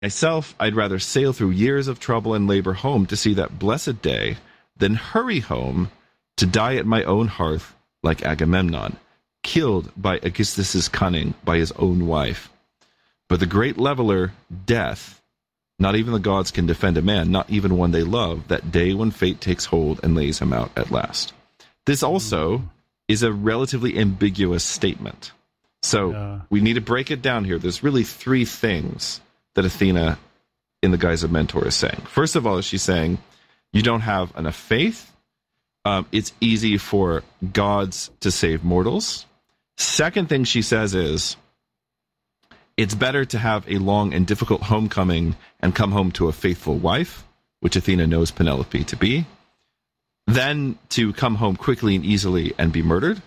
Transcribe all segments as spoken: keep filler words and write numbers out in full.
Myself, I'd rather sail through years of trouble and labor home to see that blessed day than hurry home to die at my own hearth like Agamemnon, killed by Aegisthus' cunning by his own wife. But the great leveler, death, not even the gods can defend a man, not even one they love, that day when fate takes hold and lays him out at last. This also is a relatively ambiguous statement. So yeah. we need to break it down here. There's really three things that Athena, in the guise of mentor, is saying. First of all, she's saying, you don't have enough faith. Um, it's easy for gods to save mortals. Second thing she says is, it's better to have a long and difficult homecoming and come home to a faithful wife, which Athena knows Penelope to be, than to come home quickly and easily and be murdered.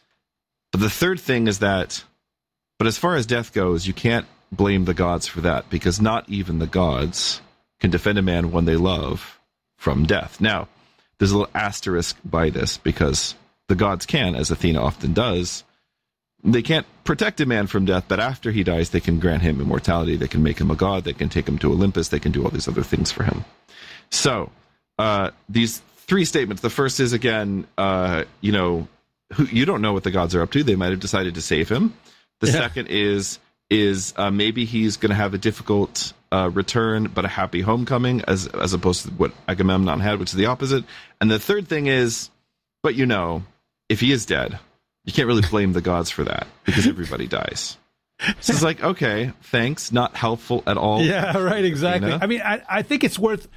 But the third thing is that, but as far as death goes, you can't blame the gods for that, because not even the gods can defend a man one they love from death. Now, there's a little asterisk by this, because the gods can, as Athena often does, they can't protect a man from death, but after he dies, they can grant him immortality, they can make him a god, they can take him to Olympus, they can do all these other things for him. So, uh, these three statements, the first is, again, uh, you know, who, you don't know what the gods are up to, they might have decided to save him. The yeah. second is, is uh, maybe he's going to have a difficult uh, return, but a happy homecoming, as as opposed to what Agamemnon had, which is the opposite. And the third thing is, but you know, if he is dead, you can't really blame the gods for that, because everybody dies. So it's like, okay, thanks, not helpful at all. Yeah, right, exactly. Athena. I mean, I, I think it's worth,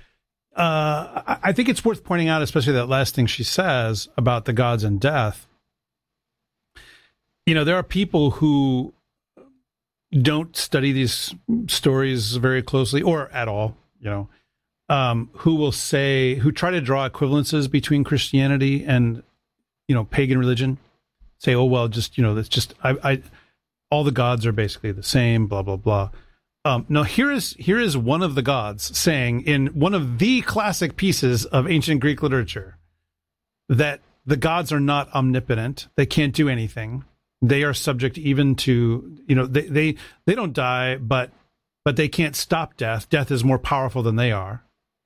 uh, I think it's worth pointing out, especially that last thing she says about the gods and death. You know, there are people who don't study these stories very closely or at all, you know, um, who will say, who try to draw equivalences between Christianity and, you know, pagan religion. Say, oh, well, just, you know, that's just, I, I, all the gods are basically the same, blah, blah, blah. Um, now, here is, here is one of the gods saying in one of the classic pieces of ancient Greek literature that the gods are not omnipotent. They can't do anything. They are subject even to, you know, they, they, they don't die, but, but they can't stop death. Death is more powerful than they are.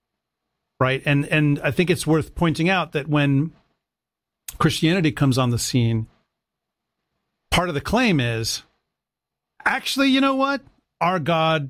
Right. And, and I think it's worth pointing out that when Christianity comes on the scene, part of the claim is, actually, you know what? Our God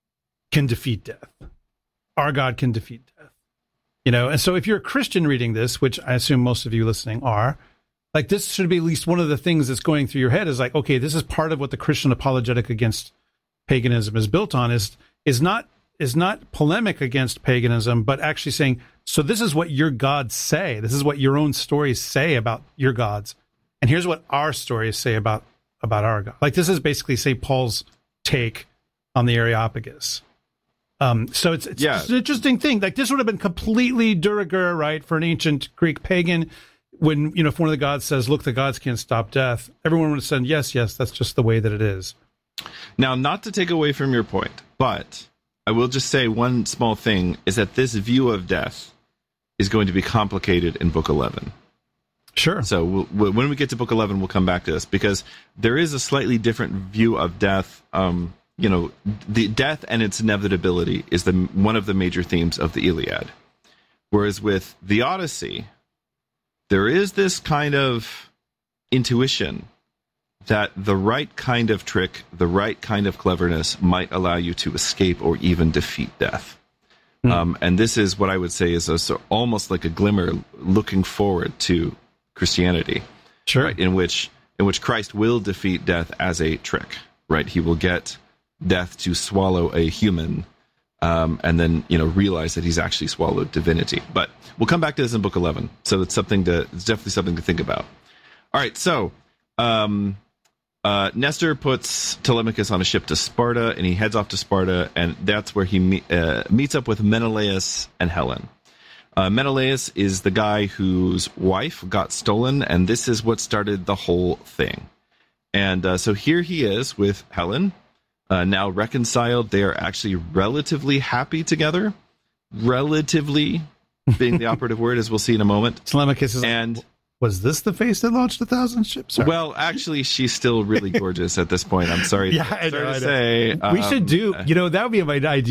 can defeat death. Our God can defeat death. You know, and so if you're a Christian reading this, which I assume most of you listening are, like, this should be at least one of the things that's going through your head is like, okay, this is part of what the Christian apologetic against paganism is built on, is is not is not polemic against paganism, but actually saying, so this is what your gods say. This is what your own stories say about your gods. And here's what our stories say about, about our God. Like, this is basically Saint Paul's take on the Areopagus. Um, so it's, it's, yeah. it's an interesting thing. Like, this would have been completely de rigueur, right, for an ancient Greek pagan. When, you know, if one of the gods says, look, the gods can't stop death, everyone would have said, yes, yes, that's just the way that it is. Now, not to take away from your point, but I will just say one small thing is that this view of death is going to be complicated in Book eleven. Sure. So we'll, when we get to Book eleven, we'll come back to this, because there is a slightly different view of death. Um, you know, the death and its inevitability is the one of the major themes of the Iliad. Whereas with the Odyssey, there is this kind of intuition that the right kind of trick, the right kind of cleverness might allow you to escape or even defeat death. Mm. Um, and this is what I would say is a, so almost like a glimmer looking forward to Christianity, sure, right? In which in which Christ will defeat death as a trick, right? He will get death to swallow a human, um, and then you know realize that he's actually swallowed divinity. But we'll come back to this in Book eleven. So it's something to it's definitely something to think about. All right, so um, uh, Nestor puts Telemachus on a ship to Sparta, and he heads off to Sparta, and that's where he me- uh, meets up with Menelaus and Helen. Uh, Menelaus is the guy whose wife got stolen, and this is what started the whole thing. And uh, so here he is with Helen, uh, now reconciled. They are actually relatively happy together. Relatively being the operative word, as we'll see in a moment. Telemachus is and was this the face that launched a thousand ships? Sorry. Well, actually, she's still really gorgeous at this point. I'm sorry, yeah, I know, sorry to I know. say. We um, should do, you know, that would be my idea.